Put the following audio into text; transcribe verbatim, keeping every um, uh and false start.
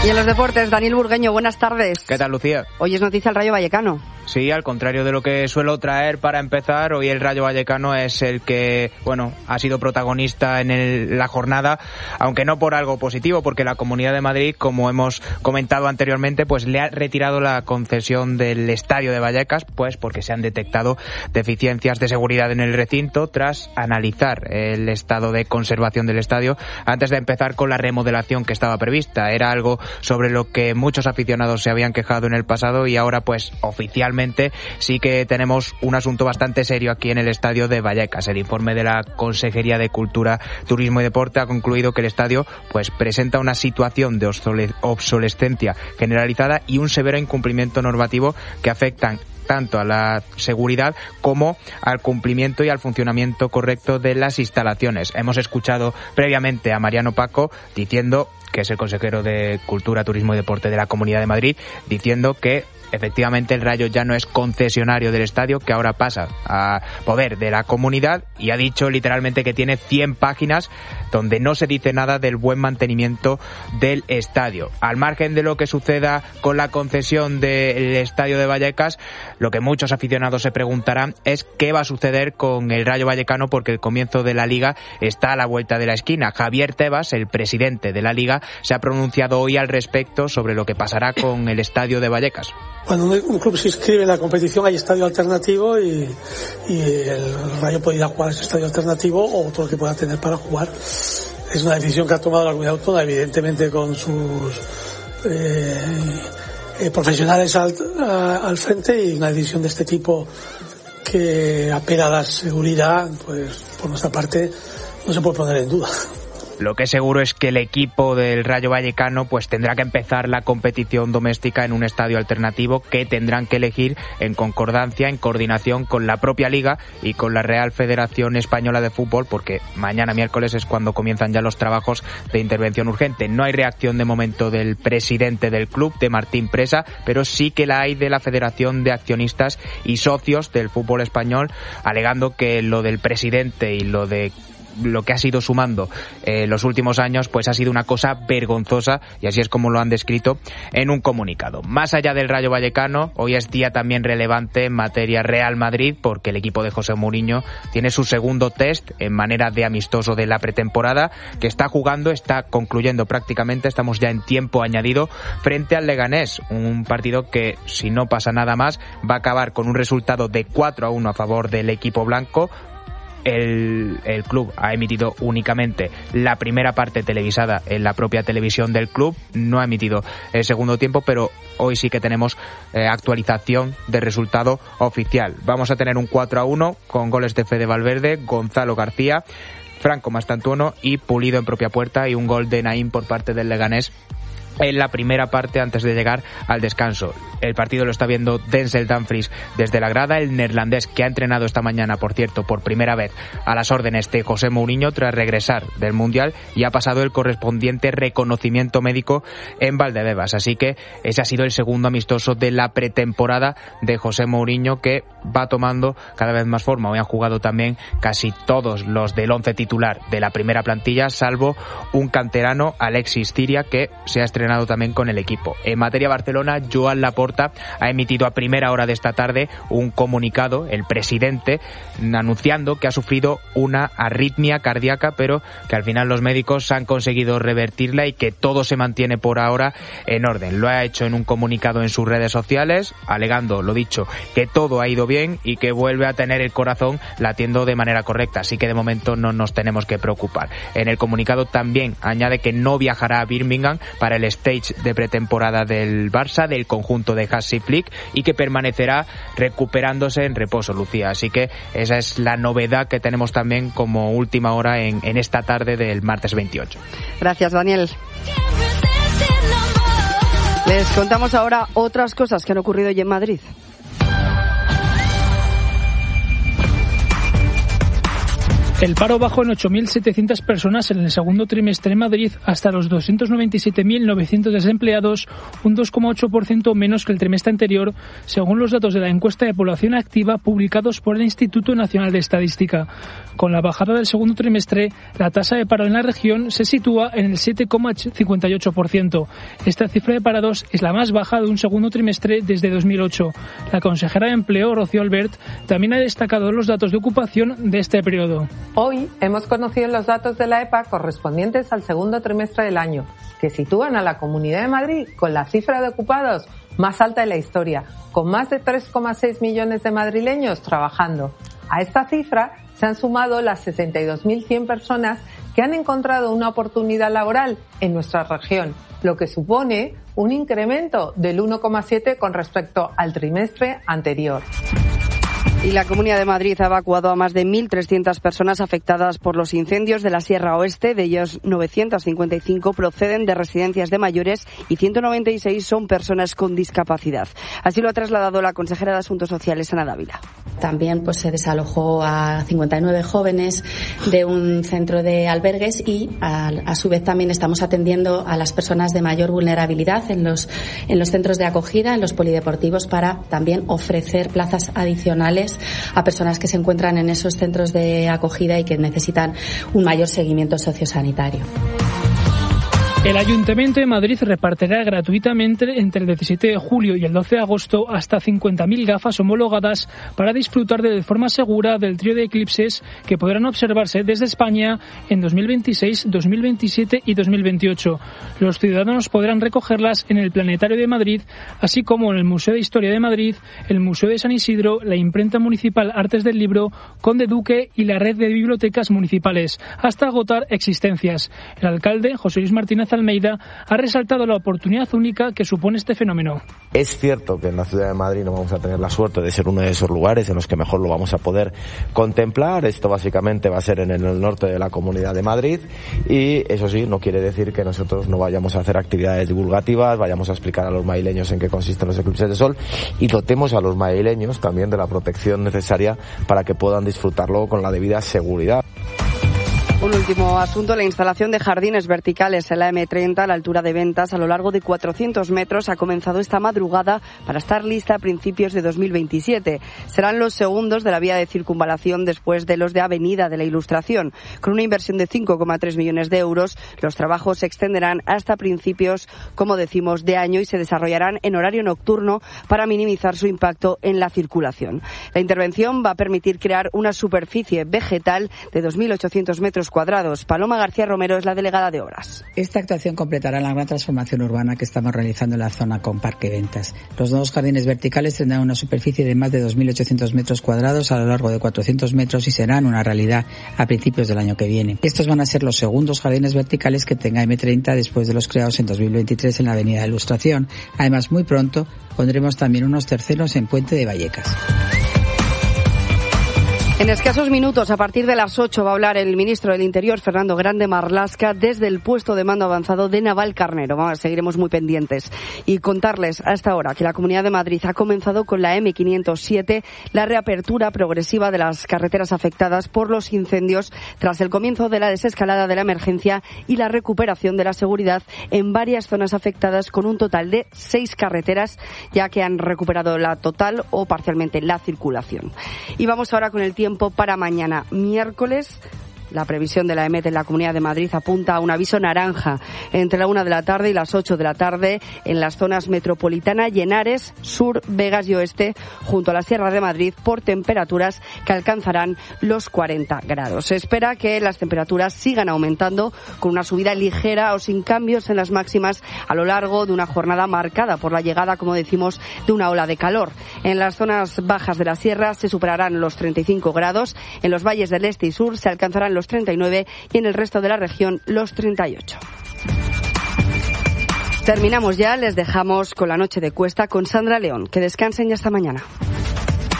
Y en los deportes, Daniel Burgueño, buenas tardes. ¿Qué tal, Lucía? Hoy es noticia el Rayo Vallecano. Sí, al contrario de lo que suelo traer para empezar, hoy el Rayo Vallecano es el que, bueno, ha sido protagonista en el, la jornada, aunque no por algo positivo, porque la Comunidad de Madrid, como hemos comentado anteriormente, pues le ha retirado la concesión del Estadio de Vallecas, pues porque se han detectado deficiencias de seguridad en el recinto tras analizar el estado de conservación del estadio antes de empezar con la remodelación que estaba prevista. Era algo sobre lo que muchos aficionados se habían quejado en el pasado y ahora pues oficialmente sí que tenemos un asunto bastante serio aquí en el estadio de Vallecas. El informe de la Consejería de Cultura, Turismo y Deporte ha concluido que el estadio pues presenta una situación de obsolescencia generalizada y un severo incumplimiento normativo que afectan tanto a la seguridad como al cumplimiento y al funcionamiento correcto de las instalaciones. Hemos escuchado previamente a Mariano Paco diciendo, que es el consejero de Cultura, Turismo y Deporte de la Comunidad de Madrid, diciendo que efectivamente el Rayo ya no es concesionario del estadio, que ahora pasa a poder de la comunidad, y ha dicho literalmente que tiene cien páginas donde no se dice nada del buen mantenimiento del estadio. Al margen de lo que suceda con la concesión del estadio de Vallecas, lo que muchos aficionados se preguntarán es qué va a suceder con el Rayo Vallecano, porque el comienzo de la Liga está a la vuelta de la esquina. Javier Tebas, el presidente de la Liga, se ha pronunciado hoy al respecto sobre lo que pasará con el estadio de Vallecas. Cuando un club se inscribe en la competición hay estadio alternativo y, y el Rayo puede ir a jugar a ese estadio alternativo o otro que pueda tener para jugar. Es una decisión que ha tomado la comunidad autónoma, evidentemente con sus eh, eh, profesionales al, a, al frente, y una decisión de este tipo que apela a la seguridad, pues por nuestra parte no se puede poner en duda. Lo que es seguro es que el equipo del Rayo Vallecano pues tendrá que empezar la competición doméstica en un estadio alternativo que tendrán que elegir en concordancia, en coordinación con la propia Liga y con la Real Federación Española de Fútbol, porque mañana miércoles es cuando comienzan ya los trabajos de intervención urgente. No hay reacción de momento del presidente del club, de Martín Presa, pero sí que la hay de la Federación de Accionistas y Socios del Fútbol Español, alegando que lo del presidente y lo de lo que ha sido sumando eh, los últimos años pues ha sido una cosa vergonzosa, y así es como lo han descrito en un comunicado. Más allá del Rayo Vallecano, hoy es día también relevante en materia Real Madrid, porque el equipo de José Mourinho tiene su segundo test en manera de amistoso de la pretemporada, que está jugando, está concluyendo prácticamente, estamos ya en tiempo añadido, frente al Leganés, un partido que, si no pasa nada más, va a acabar con un resultado de cuatro a uno a favor del equipo blanco. El, el club ha emitido únicamente la primera parte televisada en la propia televisión del club, no ha emitido el segundo tiempo, pero hoy sí que tenemos eh, actualización de resultado oficial. Vamos a tener un cuatro a uno con goles de Fede Valverde, Gonzalo García, Franco Mastantuono y Pulido en propia puerta, y un gol de Naim por parte del Leganés en la primera parte antes de llegar al descanso. El partido lo está viendo Denzel Dumfries desde la grada, el neerlandés que ha entrenado esta mañana, por cierto, por primera vez a las órdenes de José Mourinho tras regresar del Mundial, y ha pasado el correspondiente reconocimiento médico en Valdebebas. Así que ese ha sido el segundo amistoso de la pretemporada de José Mourinho, que va tomando cada vez más forma. Hoy han jugado también casi todos los del once titular de la primera plantilla, salvo un canterano, Alexis Ciria, que se ha estrenado también con el equipo. En materia Barcelona, Joan Laporta ha emitido a primera hora de esta tarde un comunicado, el presidente, anunciando que ha sufrido una arritmia cardíaca, pero que al final los médicos han conseguido revertirla y que todo se mantiene por ahora en orden. Lo ha hecho en un comunicado en sus redes sociales, alegando, lo dicho, que todo ha ido bien y que vuelve a tener el corazón latiendo de manera correcta, así que de momento no nos tenemos que preocupar. En el comunicado también añade que no viajará a Birmingham para el stage de pretemporada del Barça, del conjunto de Hansi Flick, y que permanecerá recuperándose en reposo, Lucía. Así que esa es la novedad que tenemos también como última hora en, en esta tarde del martes veintiocho. Gracias, Daniel. Les contamos ahora otras cosas que han ocurrido hoy en Madrid. El paro bajó en ocho mil setecientas personas en el segundo trimestre en Madrid hasta los doscientos noventa y siete mil novecientos desempleados, un dos coma ocho por ciento menos que el trimestre anterior, según los datos de la encuesta de población activa publicados por el Instituto Nacional de Estadística. Con la bajada del segundo trimestre, la tasa de paro en la región se sitúa en el siete coma cincuenta y ocho por ciento. Esta cifra de parados es la más baja de un segundo trimestre desde dos mil ocho. La consejera de Empleo, Rocío Albert, también ha destacado los datos de ocupación de este periodo. Hoy hemos conocido los datos de la E P A correspondientes al segundo trimestre del año, que sitúan a la Comunidad de Madrid con la cifra de ocupados más alta de la historia, con más de tres coma seis millones de madrileños trabajando. A esta cifra se han sumado las sesenta y dos mil cien personas que han encontrado una oportunidad laboral en nuestra región, lo que supone un incremento del uno coma siete con respecto al trimestre anterior. Y la Comunidad de Madrid ha evacuado a más de mil trescientas personas afectadas por los incendios de la Sierra Oeste. De ellos, novecientas cincuenta y cinco proceden de residencias de mayores y ciento noventa y seis son personas con discapacidad. Así lo ha trasladado la consejera de Asuntos Sociales, Ana Dávila. También pues se desalojó a cincuenta y nueve jóvenes de un centro de albergues y a, a su vez también estamos atendiendo a las personas de mayor vulnerabilidad en los, en los centros de acogida, en los polideportivos, para también ofrecer plazas adicionales a personas que se encuentran en esos centros de acogida y que necesitan un mayor seguimiento sociosanitario. El Ayuntamiento de Madrid repartirá gratuitamente entre el diecisiete de julio y el doce de agosto hasta cincuenta mil gafas homologadas para disfrutar de forma segura del trío de eclipses que podrán observarse desde España en dos mil veintiséis, dos mil veintisiete y dos mil veintiocho. Los ciudadanos podrán recogerlas en el Planetario de Madrid, así como en el Museo de Historia de Madrid, el Museo de San Isidro, la Imprenta Municipal Artes del Libro, Conde Duque y la red de bibliotecas municipales, hasta agotar existencias. El alcalde, José Luis Martínez Almeida, ha resaltado la oportunidad única que supone este fenómeno. Es cierto que en la ciudad de Madrid no vamos a tener la suerte de ser uno de esos lugares en los que mejor lo vamos a poder contemplar. Esto básicamente va a ser en el norte de la Comunidad de Madrid y eso sí, no quiere decir que nosotros no vayamos a hacer actividades divulgativas, vayamos a explicar a los madrileños en qué consisten los eclipses de sol y dotemos a los madrileños también de la protección necesaria para que puedan disfrutarlo con la debida seguridad. Un último asunto, la instalación de jardines verticales en la eme treinta a la altura de Ventas a lo largo de cuatrocientos metros ha comenzado esta madrugada para estar lista a principios de dos mil veintisiete. Serán los segundos de la vía de circunvalación después de los de Avenida de la Ilustración. Con una inversión de cinco coma tres millones de euros, los trabajos se extenderán hasta principios, como decimos, de año y se desarrollarán en horario nocturno para minimizar su impacto en la circulación. La intervención va a permitir crear una superficie vegetal de dos mil ochocientos metros cuadrados. Paloma García Romero es la delegada de Obras. Esta actuación completará la gran transformación urbana que estamos realizando en la zona con Parque Ventas. Los nuevos jardines verticales tendrán una superficie de más de dos mil ochocientos metros cuadrados a lo largo de cuatrocientos metros y serán una realidad a principios del año que viene. Estos van a ser los segundos jardines verticales que tenga eme treinta después de los creados en dos mil veintitrés en la Avenida de Ilustración. Además, muy pronto pondremos también unos terceros en Puente de Vallecas. En escasos minutos, a partir de las ocho, va a hablar el ministro del Interior, Fernando Grande Marlaska, desde el puesto de mando avanzado de Navalcarnero. Vamos, seguiremos muy pendientes. Y contarles hasta ahora que la Comunidad de Madrid ha comenzado con la eme quinientos siete la reapertura progresiva de las carreteras afectadas por los incendios tras el comienzo de la desescalada de la emergencia y la recuperación de la seguridad en varias zonas afectadas, con un total de seis carreteras ya que han recuperado la total o parcialmente la circulación. Y vamos ahora con el tiempo para mañana, miércoles. La previsión de la EMET en la Comunidad de Madrid apunta a un aviso naranja entre la una de la tarde y las ocho de la tarde en las zonas metropolitana y Henares, Sur, Vegas y Oeste, junto a la Sierra de Madrid, por temperaturas que alcanzarán los cuarenta grados. Se espera que las temperaturas sigan aumentando con una subida ligera o sin cambios en las máximas a lo largo de una jornada marcada por la llegada, como decimos, de una ola de calor. En las zonas bajas de la Sierra se superarán los treinta y cinco grados, en los valles del Este y Sur se alcanzarán los treinta y nueve y en el resto de la región los treinta y ocho. Terminamos ya, les dejamos con la noche de Cuesta con Sandra León. Que descansen y hasta mañana.